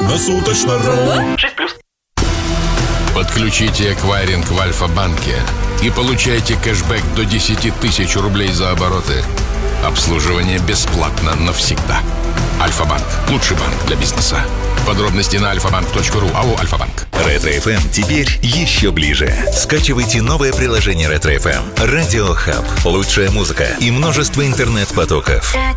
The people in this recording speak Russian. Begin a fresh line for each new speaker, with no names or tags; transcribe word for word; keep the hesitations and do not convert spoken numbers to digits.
Круглосуточно.
шесть плюс.
Подключите эквайринг в Альфа-банке и получайте кэшбэк до десять тысяч рублей за обороты. Обслуживание бесплатно навсегда. Альфа-банк. Лучший банк для бизнеса. Подробности на альфа банк точка ру. АО «Альфа-банк».
Ретро-эф эм теперь еще ближе. Скачивайте новое приложение Ретро-эф эм. Радио Хаб. Лучшая музыка и множество интернет-потоков.